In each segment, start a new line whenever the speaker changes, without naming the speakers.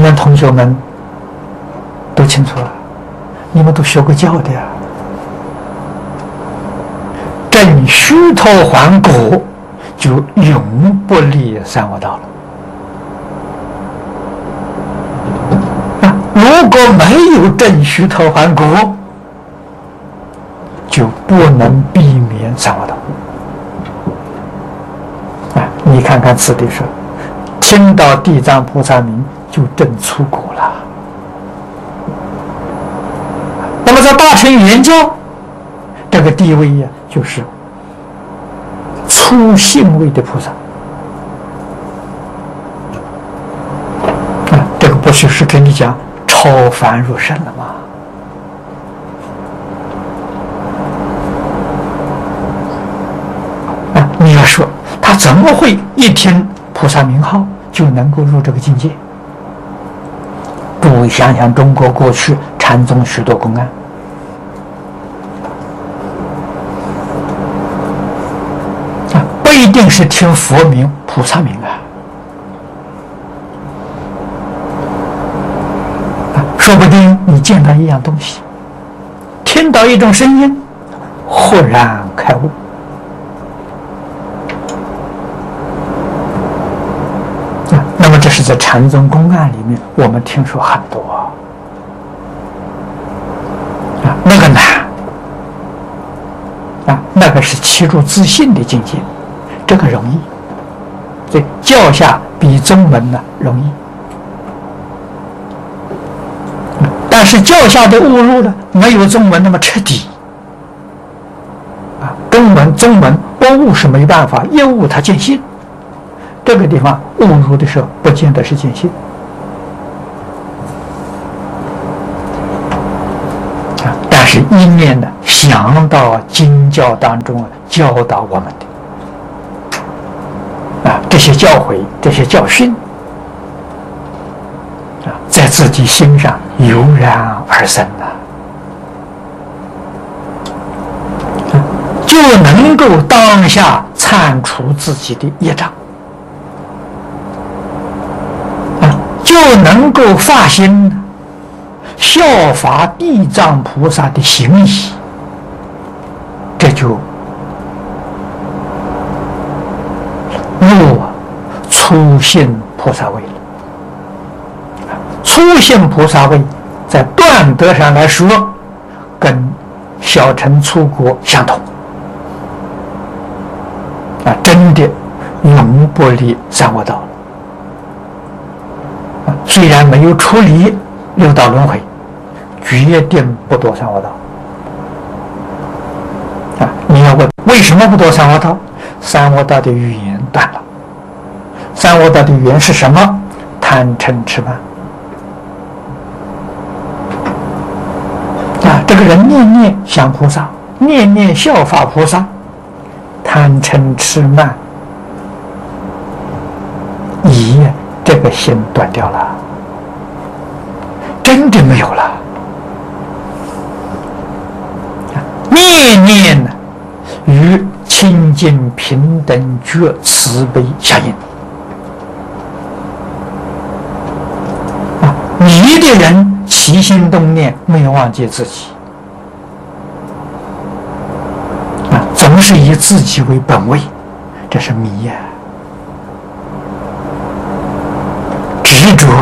们同学们都清楚了，你们都学过教的呀。正虚脱还果，就永不离三恶道了。如果没有正虚脱还果，就不能避免三恶道。你看看此地说，听到地藏菩萨名就证出果了。那么在大乘圆教，这个地位呀，就是初信位的菩萨。这个不是跟你讲超凡入圣了吗？你要说他怎么会一听菩萨名号就能够入这个境界？诸位想想中国过去禅宗许多公案，不一定是听佛名菩萨名说不定你见到一样东西，听到一种声音，豁然开悟。那么这是在禅宗公案里面我们听说很多那个难那个是契入自信的境界，这个容易，所以教下比宗门呢容易。但是教下的误入呢，没有宗门那么彻底宗门不悟是没办法，一悟他见性。这个地方误入的时候，不见得是见性但是一面呢，想到经教当中教导我们的这些教诲、这些教训在自己心上油然而生就能够当下铲除自己的业障。就能够发心效法地藏菩萨的行仪，这就入初信菩萨位了。初信菩萨位在断德上来说，跟小乘出国相同真的永不离三恶道。虽然没有处理六道轮回，决定不堕三恶道你要问为什么不堕三恶道？三恶道的缘断了。三恶道的缘是什么？贪嗔痴慢这个人念念想菩萨，念念效法菩萨，贪嗔痴慢疑这个心断掉了，真的没有了。念念与清净平等觉慈悲相应迷的人起心动念没有忘记自己总是以自己为本位，这是迷执着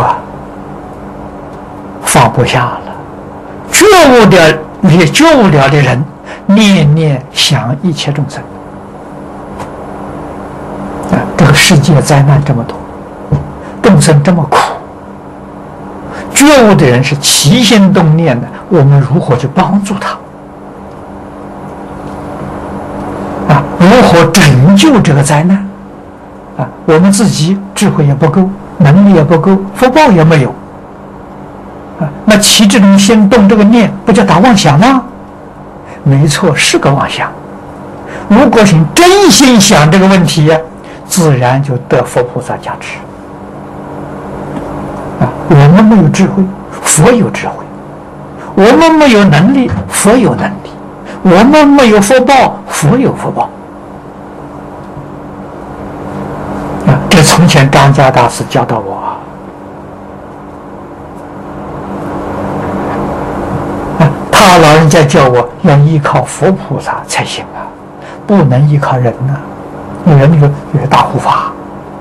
放不下了。觉悟的也觉悟了的人，念念想一切众生这个世界灾难这么多，众生这么苦，觉悟的人是起心动念的，我们如何去帮助他如何拯救这个灾难我们自己智慧也不够，能力也不够，福报也没有那起这种心动这个念，不叫打妄想吗？没错，是个妄想。如果是真心想这个问题自然就得佛菩萨加持我们没有智慧，佛有智慧；我们没有能力，佛有能力；我们没有福报，佛有福报这从前张家大师教导我人家叫我要依靠佛菩萨才行啊，不能依靠人呐、有人有大护法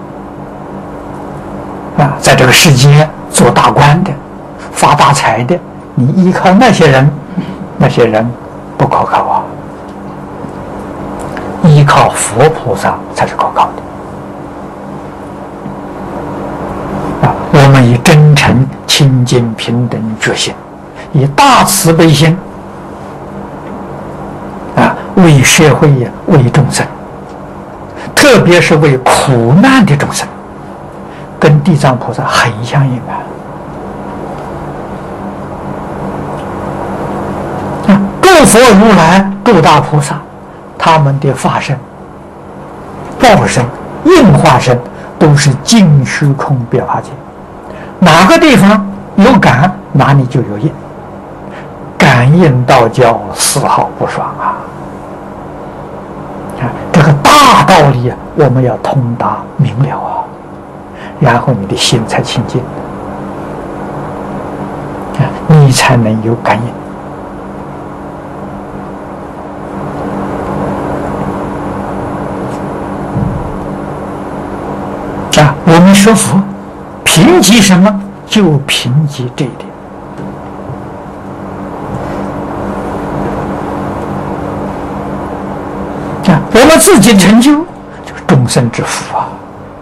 啊，在这个世间做大官的、发大财的，你依靠那些人不可靠啊。依靠佛菩萨才是可靠的啊！我们以真诚、清净、平等觉心，以大慈悲心啊，为社会呀，为众生，特别是为苦难的众生，跟地藏菩萨很相应啊！诸佛如来、诸大菩萨，他们的法身、报身、应化身都是尽虚空变化界，哪个地方有感，哪里就有应，感应道交，丝毫不爽啊！这个大道理啊，我们要通达明了啊，然后你的心才清净啊，你才能有感应。我们学佛贫瘠什么？就贫瘠这一点啊！我们自己成就就是众生之福啊！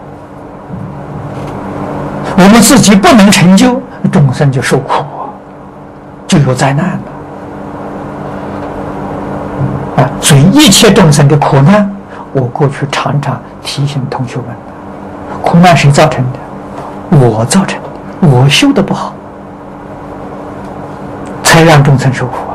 我们自己不能成就，众生就受苦啊，就有灾难了啊！所以一切众生的苦难，我过去常常提醒同学们。苦难谁造成的？我造成的，我修的不好，才让众生受苦。